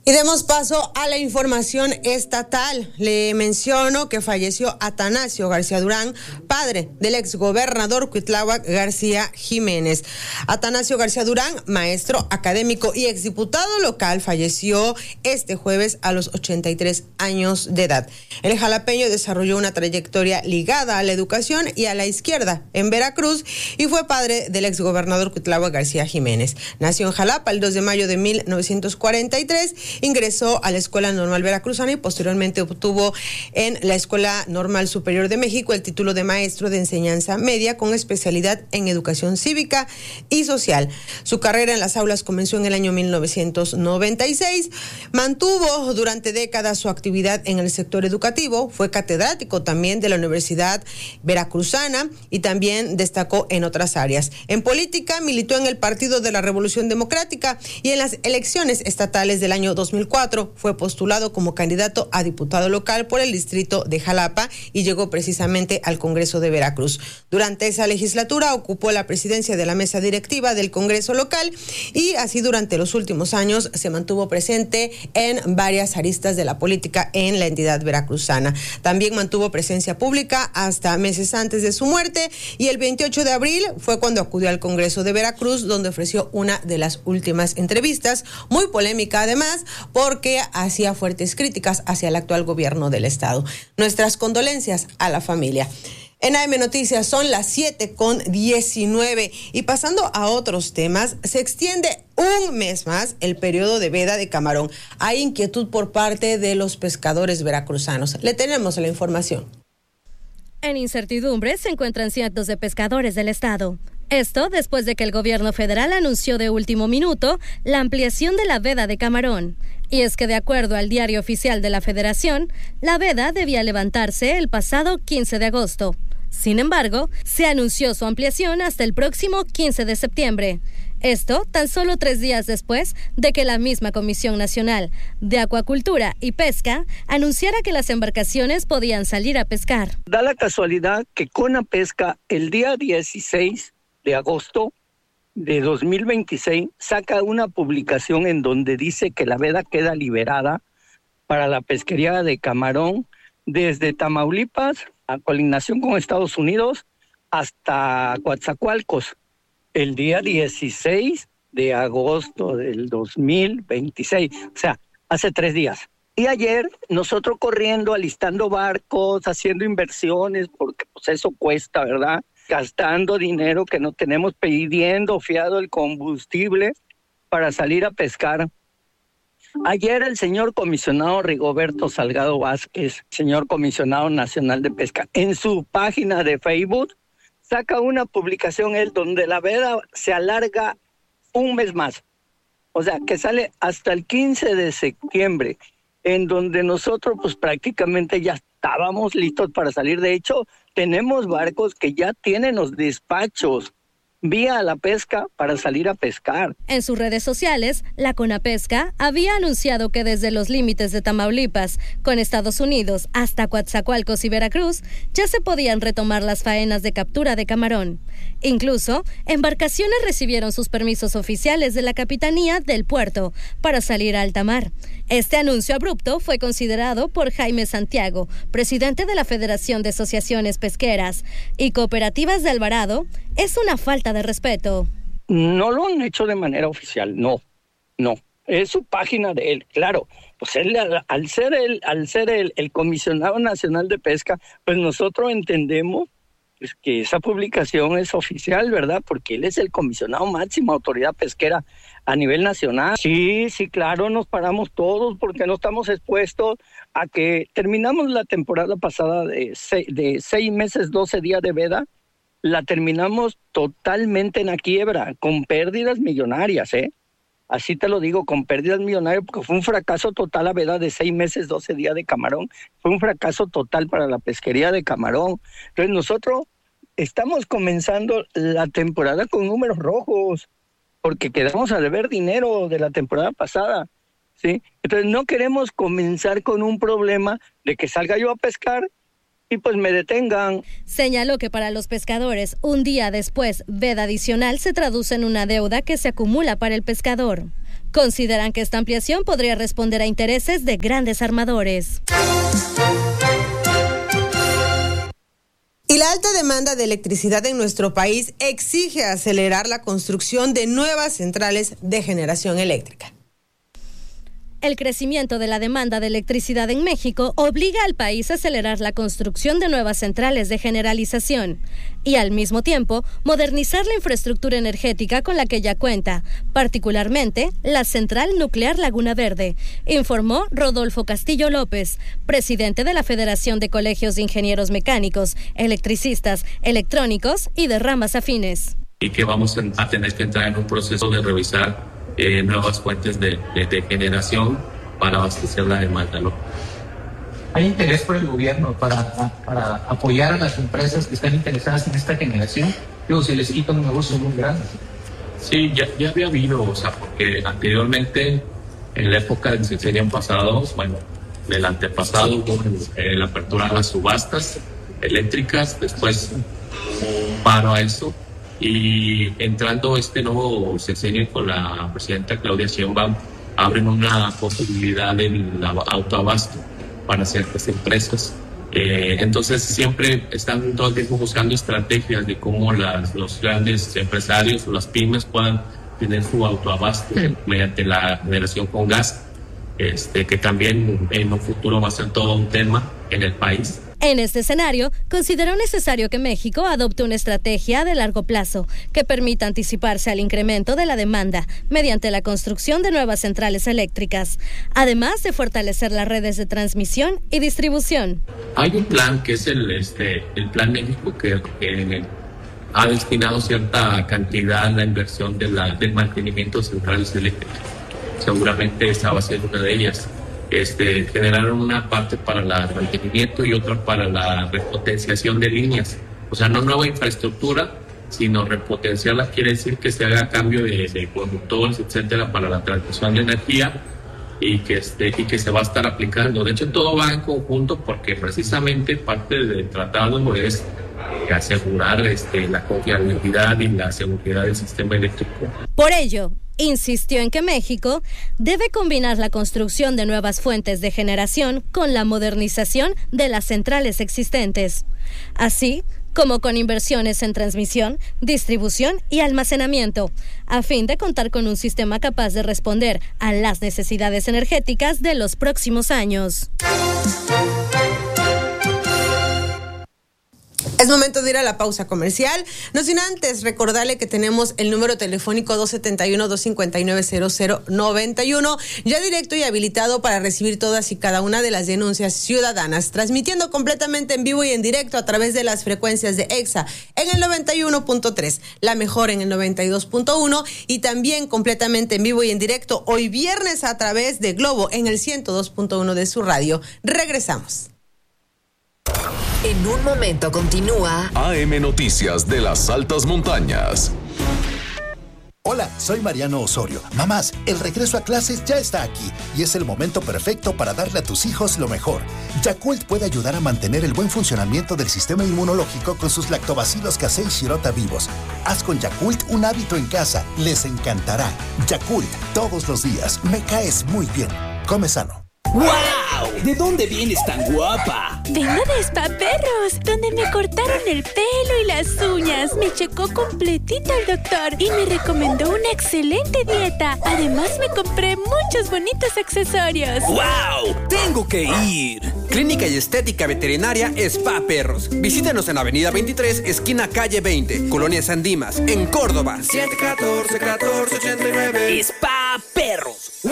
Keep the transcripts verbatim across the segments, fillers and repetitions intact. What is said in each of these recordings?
Y demos paso a la información estatal. Le menciono que falleció Atanasio García Durán, padre del exgobernador Cuitláhuac García Jiménez. Atanasio García Durán, maestro académico y exdiputado local, falleció este jueves a los ochenta y tres años de edad. El jalapeño desarrolló una trayectoria ligada a la educación y a la izquierda en Veracruz y fue padre del exgobernador Cuitláhuac García Jiménez. Nació en Jalapa el dos de mayo de mil novecientos cuarenta y tres. Ingresó a la Escuela Normal Veracruzana y posteriormente obtuvo en la Escuela Normal Superior de México el título de maestro de enseñanza media con especialidad en educación cívica y social. Su carrera en las aulas comenzó en el año mil novecientos noventa y seis. Mantuvo durante décadas su actividad en el sector educativo. Fue catedrático también de la Universidad Veracruzana y también destacó en otras áreas. En política militó en el Partido de la Revolución Democrática y en las elecciones estatales del año dos mil cuatro fue postulado como candidato a diputado local por el distrito de Jalapa y llegó precisamente al Congreso de Veracruz. Durante esa legislatura ocupó la presidencia de la mesa directiva del Congreso local y así durante los últimos años se mantuvo presente en varias aristas de la política en la entidad veracruzana. También mantuvo presencia pública hasta meses antes de su muerte y el veintiocho de abril fue cuando acudió al Congreso de Veracruz, donde ofreció una de las últimas entrevistas, muy polémica además, porque hacía fuertes críticas hacia el actual gobierno del estado. Nuestras condolencias a la familia. En A M Noticias son las siete con diecinueve y pasando a otros temas, se extiende un mes más el periodo de veda de camarón. Hay inquietud por parte de los pescadores veracruzanos. Le tenemos la información. En incertidumbre se encuentran cientos de pescadores del estado. Esto después de que el gobierno federal anunció de último minuto la ampliación de la veda de camarón. Y es que de acuerdo al diario oficial de la Federación, la veda debía levantarse el pasado quince de agosto. Sin embargo, se anunció su ampliación hasta el próximo quince de septiembre. Esto tan solo tres días después de que la misma Comisión Nacional de Acuacultura y Pesca anunciara que las embarcaciones podían salir a pescar. Da la casualidad que CONAPESCA el día dieciséis de agosto de dos mil veintiséis saca una publicación en donde dice que la veda queda liberada para la pesquería de camarón desde Tamaulipas, a colindación con Estados Unidos, hasta Coatzacoalcos, el día dieciséis de agosto del dos mil veintiséis, o sea, hace tres días. Y ayer nosotros corriendo, alistando barcos, haciendo inversiones, porque pues eso cuesta, ¿verdad? Gastando dinero que no tenemos, pidiendo fiado el combustible para salir a pescar. Ayer el señor comisionado Rigoberto Salgado Vázquez, señor comisionado nacional de pesca, en su página de Facebook, saca una publicación él donde la veda se alarga un mes más. O sea, que sale hasta el quince de septiembre, en donde nosotros pues prácticamente ya estábamos listos para salir. De hecho, tenemos barcos que ya tienen los despachos vía la pesca para salir a pescar. En sus redes sociales, la CONAPESCA había anunciado que desde los límites de Tamaulipas con Estados Unidos hasta Coatzacoalcos y Veracruz ya se podían retomar las faenas de captura de camarón. Incluso, embarcaciones recibieron sus permisos oficiales de la Capitanía del Puerto para salir a alta mar. Este anuncio abrupto fue considerado por Jaime Santiago, presidente de la Federación de Asociaciones Pesqueras y Cooperativas de Alvarado, es una falta de respeto. No lo han hecho de manera oficial, no, no. Es su página de él, claro. Pues él, al, al ser, el, al ser el, el comisionado nacional de pesca, pues nosotros entendemos pues, que esa publicación es oficial, ¿verdad? Porque él es el comisionado máximo, autoridad pesquera a nivel nacional. Sí, sí, claro, nos paramos todos porque no estamos expuestos a que terminamos la temporada pasada de, seis, de seis meses, doce días de veda, la terminamos totalmente en la quiebra, con pérdidas millonarias, ¿eh? Así te lo digo, con pérdidas millonarias, porque fue un fracaso total la veda de seis meses, doce días de camarón. Fue un fracaso total para la pesquería de camarón. Entonces nosotros estamos comenzando la temporada con números rojos, porque quedamos a deber dinero de la temporada pasada, ¿sí? Entonces no queremos comenzar con un problema de que salga yo a pescar y pues me detengan. Señaló que para los pescadores, un día después, veda adicional se traduce en una deuda que se acumula para el pescador. Consideran que esta ampliación podría responder a intereses de grandes armadores. Y la alta demanda de electricidad en nuestro país exige acelerar la construcción de nuevas centrales de generación eléctrica. El crecimiento de la demanda de electricidad en México obliga al país a acelerar la construcción de nuevas centrales de generalización y, al mismo tiempo, modernizar la infraestructura energética con la que ya cuenta, particularmente la Central Nuclear Laguna Verde, informó Rodolfo Castillo López, presidente de la Federación de Colegios de Ingenieros Mecánicos, Electricistas, Electrónicos y de ramas afines. Y que vamos a tener que entrar en un proceso de revisar Eh, nuevas fuentes de, de, de generación para abastecer la demanda, ¿no? ¿Hay interés por el gobierno para, para apoyar a las empresas que están interesadas en esta generación? Digo, si les quita un negocio muy grande. Sí, ya, ya había habido, o sea, porque anteriormente, en la época del sexenio pasado, bueno, del antepasado, hubo eh, la apertura de las subastas eléctricas, después un paro a eso. Y entrando este nuevo sexenio con la presidenta Claudia Sheinbaum, abren una posibilidad del autoabasto para ciertas empresas. Eh, entonces siempre están todo el tiempo buscando estrategias de cómo las, los grandes empresarios o las pymes puedan tener su autoabasto mediante la generación con gas, este, que también en un futuro va a ser todo un tema en el país. En este escenario, consideró necesario que México adopte una estrategia de largo plazo que permita anticiparse al incremento de la demanda mediante la construcción de nuevas centrales eléctricas, además de fortalecer las redes de transmisión y distribución. Hay un plan que es el, este, el Plan México que, que ha destinado cierta cantidad a la inversión de la, del mantenimiento de centrales eléctricas. Seguramente esa va a ser una de ellas. Este, generaron una parte para el mantenimiento y otra para la repotenciación de líneas. O sea, no nueva infraestructura, sino repotenciarla quiere decir que se haga cambio de, de conductores, etcétera, para la transmisión de energía y que, este, y que se va a estar aplicando. De hecho, todo va en conjunto porque precisamente parte del tratado es asegurar este, la confiabilidad y la seguridad del sistema eléctrico. Por ello, insistió en que México debe combinar la construcción de nuevas fuentes de generación con la modernización de las centrales existentes, así como con inversiones en transmisión, distribución y almacenamiento, a fin de contar con un sistema capaz de responder a las necesidades energéticas de los próximos años. Es momento de ir a la pausa comercial, no sin antes recordarle que tenemos el número telefónico dos siete uno, dos cinco nueve, cero cero nueve uno, ya directo y habilitado para recibir todas y cada una de las denuncias ciudadanas, transmitiendo completamente en vivo y en directo a través de las frecuencias de EXA en el noventa y uno punto tres, La Mejor en el noventa y dos punto uno y también completamente en vivo y en directo hoy viernes a través de Globo en el ciento dos punto uno de su radio. Regresamos. En un momento continúa A M Noticias de las Altas Montañas. Hola, soy Mariano Osorio. Mamás, el regreso a clases ya está aquí y es el momento perfecto para darle a tus hijos lo mejor. Yakult puede ayudar a mantener el buen funcionamiento del sistema inmunológico con sus lactobacilos casei shirota vivos. Haz con Yakult un hábito en casa. Les encantará. Yakult, todos los días. Me caes muy bien. Come sano. ¡Wow! ¿De dónde vienes tan guapa? Vengo de Spa Perros, donde me cortaron el pelo y las uñas. Me checó completito el doctor y me recomendó una excelente dieta. Además, me compré muchos bonitos accesorios. ¡Wow! ¡Tengo que ir! Clínica y Estética Veterinaria Spa Perros. Visítenos en Avenida veintitrés, esquina calle veinte, Colonia San Dimas, en Córdoba. siete uno cuatro, uno cuatro ocho nueve. Spa Perros. ¡Wow!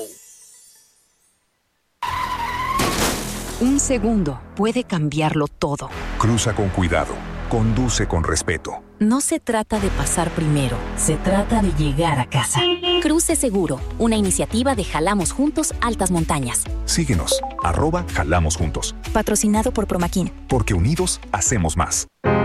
Un segundo puede cambiarlo todo. Cruza con cuidado. Conduce con respeto. No se trata de pasar primero, se trata de llegar a casa. Cruce Seguro, una iniciativa de Jalamos Juntos Altas Montañas. Síguenos, arroba Jalamos Juntos. Patrocinado por Promaquín. Porque unidos hacemos más.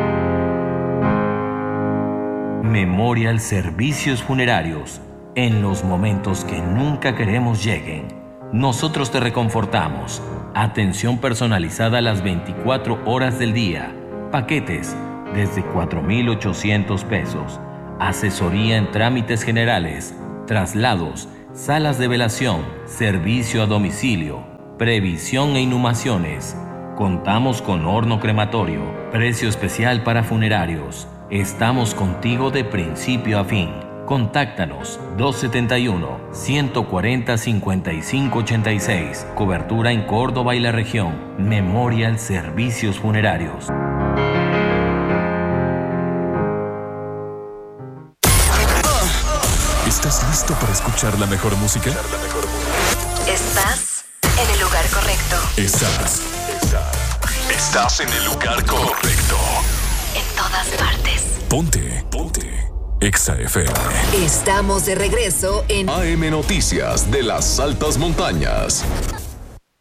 Memorial Servicios Funerarios. En los momentos que nunca queremos lleguen, nosotros te reconfortamos. Atención personalizada a las veinticuatro horas del día. Paquetes desde cuatro mil ochocientos pesos. Asesoría en trámites generales, traslados, salas de velación, servicio a domicilio, previsión e inhumaciones. Contamos con horno crematorio, precio especial para funerarios. Estamos contigo de principio a fin. Contáctanos dos siete uno, uno cuatro cero, cinco cinco ocho seis. Cobertura en Córdoba y la región. Memorial Servicios Funerarios. ¿Estás listo para escuchar la mejor música? Estás en el lugar correcto. Estás. Estás. Estás en el lugar correcto. En todas partes. Ponte. Ponte. Exa F M. Estamos de regreso en A M Noticias de las Altas Montañas.